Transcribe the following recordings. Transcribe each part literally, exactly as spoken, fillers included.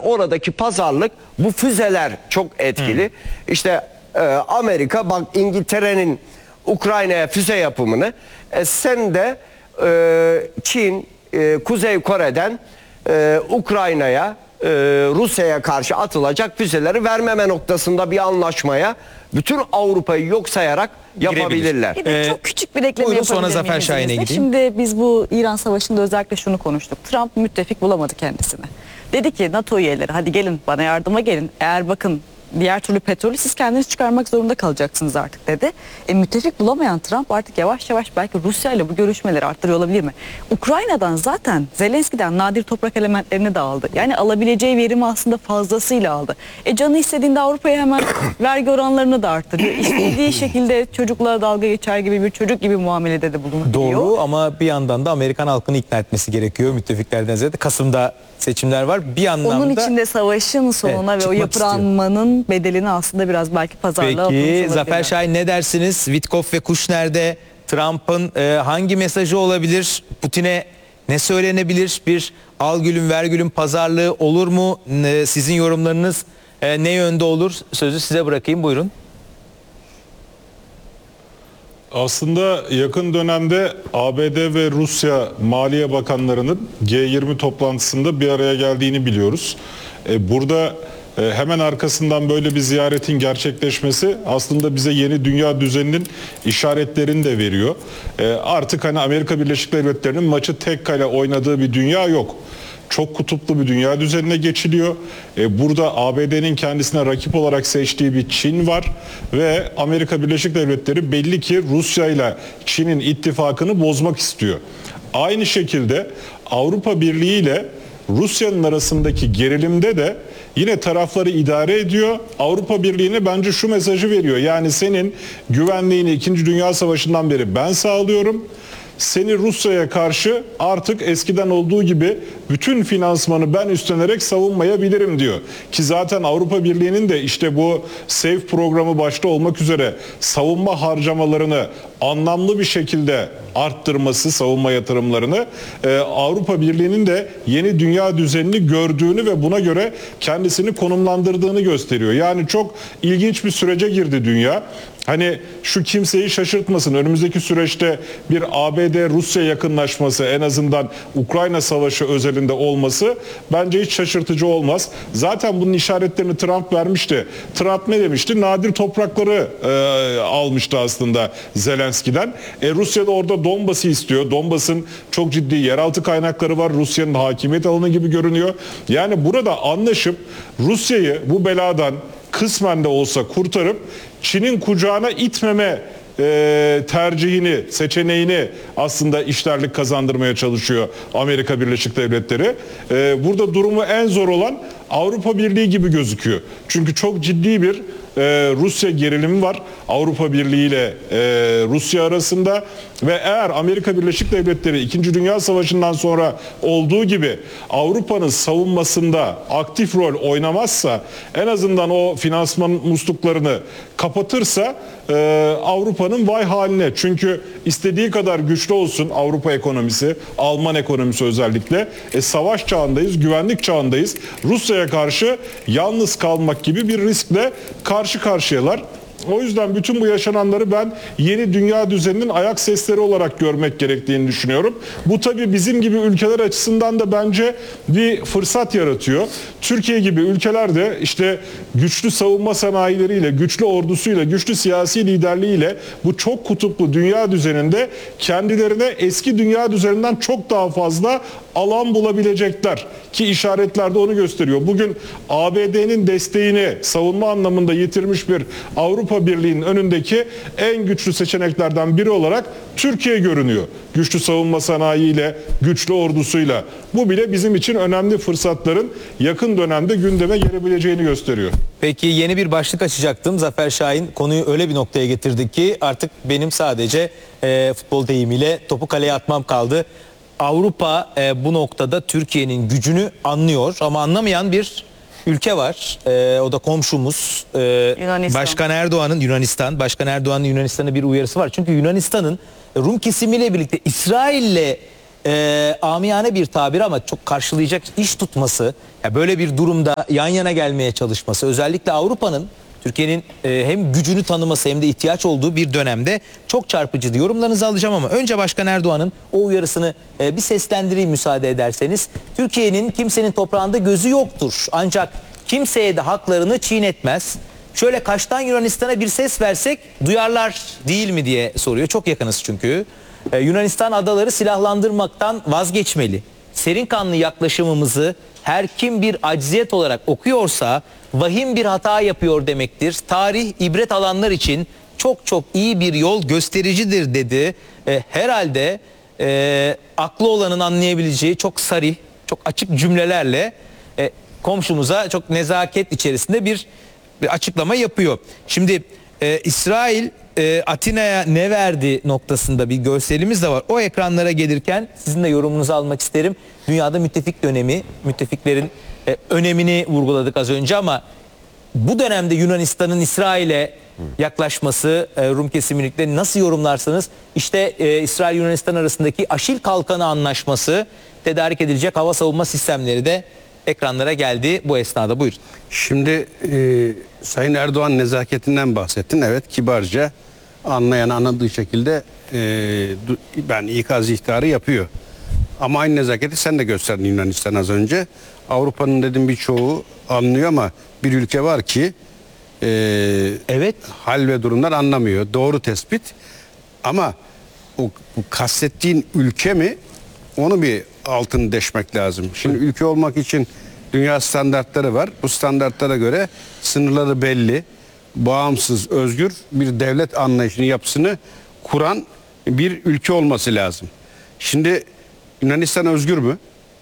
oradaki pazarlık, bu füzeler çok etkili. Hmm. İşte e, Amerika bak İngiltere'nin Ukrayna'ya füze yapımını, e, sen de e, Çin, e, Kuzey Kore'den e, Ukrayna'ya, e, Rusya'ya karşı atılacak füzeleri vermeme noktasında bir anlaşmaya bütün Avrupa'yı yok sayarak yapabilirler. Bir de çok küçük bir ekleme Buyurun, sonra yapabilir Zafer miyim Şahin'e izninizle? gideyim. Şimdi biz bu İran Savaşı'nda özellikle şunu konuştuk. Trump müttefik bulamadı kendisine. Dedi ki NATO üyeleri hadi gelin bana yardıma gelin. Eğer bakın diğer türlü petrolü siz kendiniz çıkarmak zorunda kalacaksınız artık dedi. E, müttefik bulamayan Trump artık yavaş yavaş belki Rusya ile bu görüşmeleri arttırıyor olabilir mi? Ukrayna'dan zaten Zelenski'den nadir toprak elementlerini de aldı. Yani alabileceği verimi aslında fazlasıyla aldı. E canı istediğinde Avrupa'ya hemen vergi oranlarını da arttırıyor. İstediği şekilde çocuklara dalga geçer gibi bir çocuk gibi muamelede de bulunabiliyor. Doğru, ama bir yandan da Amerikan halkını ikna etmesi gerekiyor müttefiklerden ziyade. Kasım'da seçimler var. Bir anlamda onun içinde savaşın sonuna evet, ve o yıpranmanın bedelini aslında biraz belki pazarlığa Peki Zafer Şahin ne dersiniz? Witkoff ve Kushner'de Trump'ın e, hangi mesajı olabilir? Putin'e ne söylenebilir? Bir al gülüm ver gülüm pazarlığı olur mu? E, sizin yorumlarınız e, ne yönde olur? Sözü size bırakayım, buyurun. Aslında yakın dönemde A B D ve Rusya Maliye Bakanlarının G yirmi toplantısında bir araya geldiğini biliyoruz. Burada hemen arkasından böyle bir ziyaretin gerçekleşmesi aslında bize yeni dünya düzeninin işaretlerini de veriyor. Artık hani Amerika Birleşik Devletleri'nin maçı tek kale oynadığı bir dünya yok. Çok kutuplu bir dünya düzenine geçiliyor. Burada A B D'nin kendisine rakip olarak seçtiği bir Çin var ve Amerika Birleşik Devletleri belli ki Rusya ile Çin'in ittifakını bozmak istiyor. Aynı şekilde Avrupa Birliği ile Rusya'nın arasındaki gerilimde de yine tarafları idare ediyor. Avrupa Birliği'ne bence şu mesajı veriyor. Yani senin güvenliğini İkinci Dünya Savaşı'ndan beri ben sağlıyorum. Seni Rusya'ya karşı artık eskiden olduğu gibi bütün finansmanı ben üstlenerek savunmayabilirim diyor. Ki zaten Avrupa Birliği'nin de işte bu SAFE programı başta olmak üzere savunma harcamalarını anlamlı bir şekilde arttırması, savunma yatırımlarını e, Avrupa Birliği'nin de yeni dünya düzenini gördüğünü ve buna göre kendisini konumlandırdığını gösteriyor. Yani çok ilginç bir sürece girdi dünya. Hani şu kimseyi şaşırtmasın. Önümüzdeki süreçte bir A B D-Rusya yakınlaşması, en azından Ukrayna Savaşı özelinde olması bence hiç şaşırtıcı olmaz. Zaten bunun işaretlerini Trump vermişti. Trump ne demişti? Nadir toprakları e, almıştı aslında Zelenski'den. E, Rusya da orada Donbas'ı istiyor. Donbas'ın çok ciddi yeraltı kaynakları var. Rusya'nın hakimiyet alanı gibi görünüyor. Yani burada anlaşıp Rusya'yı bu beladan kısmen de olsa kurtarıp Çin'in kucağına itmeme e, tercihini, seçeneğini aslında işlerlik kazandırmaya çalışıyor Amerika Birleşik Devletleri. E, burada durumu en zor olan Avrupa Birliği gibi gözüküyor. Çünkü çok ciddi bir e, Rusya gerilimi var Avrupa Birliği ile e, Rusya arasında ve eğer Amerika Birleşik Devletleri İkinci Dünya Savaşı'ndan sonra olduğu gibi Avrupa'nın savunmasında aktif rol oynamazsa, en azından o finansman musluklarını kapatırsa e, Avrupa'nın vay haline. Çünkü istediği kadar güçlü olsun Avrupa ekonomisi, Alman ekonomisi özellikle, e, savaş çağındayız, güvenlik çağındayız. Rusya'ya karşı yalnız kalmak gibi bir riskle karşı karşıyalar. O yüzden bütün bu yaşananları ben yeni dünya düzeninin ayak sesleri olarak görmek gerektiğini düşünüyorum. Bu tabii bizim gibi ülkeler açısından da bence bir fırsat yaratıyor. Türkiye gibi ülkeler de işte güçlü savunma sanayileriyle, güçlü ordusuyla, güçlü siyasi liderliğiyle bu çok kutuplu dünya düzeninde kendilerine eski dünya düzeninden çok daha fazla alan bulabilecekler. Ki işaretler de onu gösteriyor. Bugün A B D'nin desteğini savunma anlamında yitirmiş bir Avrupa Birliği'nin önündeki en güçlü seçeneklerden biri olarak Türkiye görünüyor. Güçlü savunma sanayiyle, güçlü ordusuyla. Bu bile bizim için önemli fırsatların yakın dönemde gündeme gelebileceğini gösteriyor. Peki yeni bir başlık açacaktım. Zafer Şahin konuyu öyle bir noktaya getirdi ki artık benim sadece e, futbol deyimiyle topu kaleye atmam kaldı. Avrupa e, bu noktada Türkiye'nin gücünü anlıyor ama anlamayan bir ülke var. E, o da komşumuz. E, Yunanistan. Başkan Erdoğan'ın Yunanistan, Başkan Erdoğan'ın Yunanistan'a bir uyarısı var. Çünkü Yunanistan'ın Rum kesimiyle birlikte İsrail'le e, amiyane bir tabir ama çok karşılayacak iş tutması, ya böyle bir durumda yan yana gelmeye çalışması, özellikle Avrupa'nın Türkiye'nin e, hem gücünü tanıması hem de ihtiyaç olduğu bir dönemde çok çarpıcı. Yorumlarınızı alacağım ama önce Başkan Erdoğan'ın o uyarısını e, bir seslendireyim müsaade ederseniz. Türkiye'nin kimsenin toprağında gözü yoktur ancak kimseye de haklarını çiğnetmez. Şöyle kaştan Yunanistan'a bir ses versek duyarlar değil mi diye soruyor. Çok yakınız çünkü. Ee, Yunanistan adaları silahlandırmaktan vazgeçmeli. Serin kanlı yaklaşımımızı her kim bir acziyet olarak okuyorsa vahim bir hata yapıyor demektir. Tarih ibret alanlar için çok çok iyi bir yol göstericidir dedi. Ee, herhalde e, aklı olanın anlayabileceği çok sarih, çok açık cümlelerle e, komşumuza çok nezaket içerisinde bir bir açıklama yapıyor. Şimdi e, İsrail e, Atina'ya ne verdi noktasında bir görselimiz de var. O ekranlara gelirken sizin de yorumunuzu almak isterim. Dünyada müttefik dönemi, müttefiklerin e, önemini vurguladık az önce ama bu dönemde Yunanistan'ın İsrail'e yaklaşması, e, Rum kesimlikte nasıl yorumlarsanız işte e, İsrail Yunanistan arasındaki Aşil Kalkanı Anlaşması, tedarik edilecek hava savunma sistemleri de ekranlara geldi bu esnada. Buyurun. Şimdi e, Sayın Erdoğan nezaketinden bahsettin. Evet, kibarca anlayan anladığı şekilde e, du- ben ikaz ihtarı yapıyor. Ama aynı nezaketi sen de gösterdin Yunanistan az önce. Avrupa'nın dedim birçoğu anlıyor ama bir ülke var ki e, Evet. hal ve durumlar anlamıyor. Doğru tespit. Ama o bu kastettiğin ülke mi? Onu bir altını deşmek lazım. Şimdi ülke olmak için dünya standartları var. Bu standartlara göre sınırları belli, bağımsız, özgür bir devlet anlayışını, yapısını kuran bir ülke olması lazım. Şimdi Yunanistan özgür mü?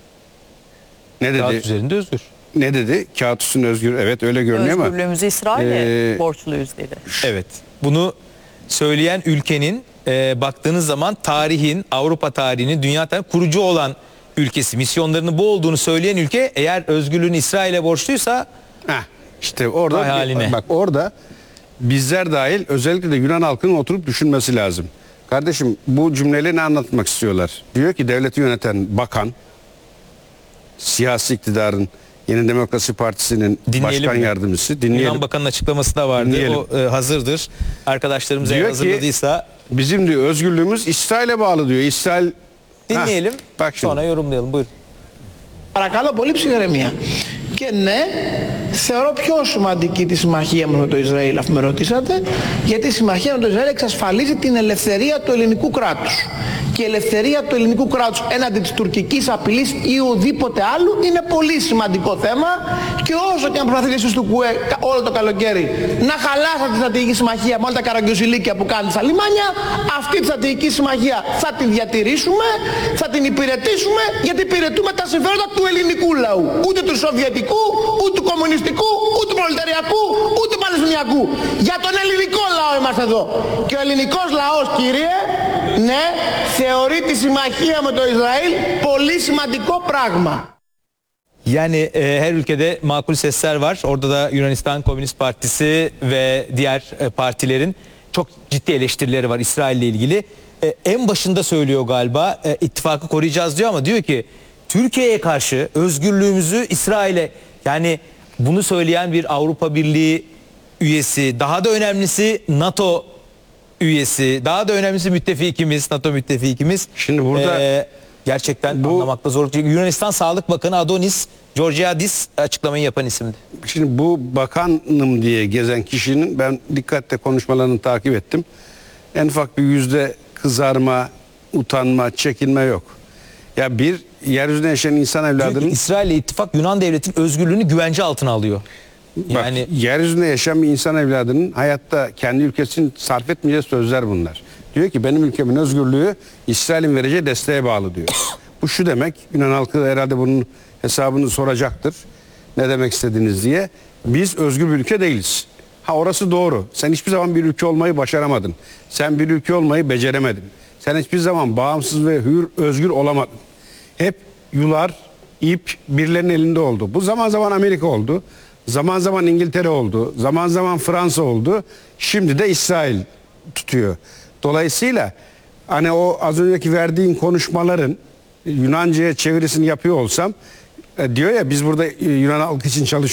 Ne Kağıt dedi? üzerinde özgür. Ne dedi? Kağıt üstünde özgür. Evet, öyle görünüyor ama Özgürlüğümüzü İsrail'e Ee, borçluyuz dedi. Evet. Bunu söyleyen ülkenin e, baktığınız zaman tarihin, Avrupa tarihinin, dünya tarihinin kurucu olan ülkesi, misyonlarının bu olduğunu söyleyen ülke eğer özgürlüğünü İsrail'e borçluysa heh, işte orada Vay haline. bak orada bizler dahil özellikle de Yunan halkının oturup düşünmesi lazım. Kardeşim, bu cümleyle ne anlatmak istiyorlar? Diyor ki devleti yöneten bakan, siyasi iktidarın Yeni Demokrasi Partisi'nin Dinleyelim başkan mi? yardımcısı. Dinleyelim. Yunan Bakanı'nın açıklaması da vardı. Dinleyelim. O e, hazırdır. Arkadaşlarımız eğer Diyor ki hazırladıysa bizim diyor özgürlüğümüz İsrail'e bağlı diyor. İsrail dinleyelim. Heh, bak şimdi. Sonra yorumlayalım. Buyurun. Παρακαλώ πολύ ψυχραιμία. Και ναι, θεωρώ πιο σημαντική τη συμμαχία μου με το Ισραήλ, αφού με ρωτήσατε, γιατί η συμμαχία με το Ισραήλ εξασφαλίζει την ελευθερία του ελληνικού κράτους. Και η ελευθερία του ελληνικού κράτους έναντι της τουρκικής απειλής ή ουδήποτε άλλου είναι πολύ σημαντικό θέμα. Και όσο και αν προσπαθείτε εσείς του ΚΟΕ όλο το καλοκαίρι να χαλάσετε τη στρατηγική συμμαχία με όλα τα καραγκιόζηλίκια που κάνετε στα λιμάνια, αυτή τη στρατηγική συμμαχία θα την διατηρήσουμε, θα την υπηρετήσουμε, γιατί υπηρετούμε τα συμφέροντα του ελληνικού λαού. Ούτε του σοβιετικού, ούτε του κομμουνιστικού, ούτε του προλεταριακού, ούτε του παλαιστινιακού. Για τον ελληνικό λαό είμαστε εδώ. Και ο ελληνικός λαός, κύριε, ναι, θεωρεί τη συμμαχία με το Ισραήλ πολύ σημαντικό πράγμα. Yani e, her ülkede makul sesler var. Orada da Yunanistan Komünist Partisi ve diğer e, partilerin çok ciddi eleştirileri var İsrail ile ilgili. E, en başında söylüyor galiba e, ittifakı koruyacağız diyor ama diyor ki Türkiye'ye karşı özgürlüğümüzü İsrail'e, yani bunu söyleyen bir Avrupa Birliği üyesi, daha da önemlisi NATO üyesi, daha da önemlisi müttefikimiz, NATO müttefikimiz. Şimdi burada e, gerçekten bu- anlamakta zorluk çekiyor. Yunanistan Sağlık Bakanı Adonis Georgiadis açıklamayı yapan isimdi. Şimdi bu bakanım diye gezen kişinin ben dikkatle konuşmalarını takip ettim. En ufak bir yüzde kızarma, utanma, çekinme yok. Ya bir yeryüzünde yaşayan insan Diyor ki, evladının İsrail ile ittifak Yunan devletinin özgürlüğünü güvence altına alıyor. Yani bak, yeryüzünde yaşayan bir insan evladının hayatta kendi ülkesinin sarf etmeyeceği sözler bunlar. Diyor ki benim ülkemin özgürlüğü İsrail'in vereceği desteğe bağlı diyor. Bu şu demek, Yunan halkı herhalde bunun hesabını soracaktır. Ne demek istediniz diye. Biz özgür bir ülke değiliz. Ha, orası doğru. Sen hiçbir zaman bir ülke olmayı başaramadın. Sen bir ülke olmayı beceremedin. Sen hiçbir zaman bağımsız ve hür, özgür olamadın. Hep yular, ip birilerinin elinde oldu. Bu zaman zaman Amerika oldu. Zaman zaman İngiltere oldu. Zaman zaman Fransa oldu. Şimdi de İsrail tutuyor. Dolayısıyla hani o az önceki verdiğin konuşmaların Yunanca'ya çevirisini yapıyor olsam, e, diyor ya biz burada e, Yunan halkı için çalışıyoruz.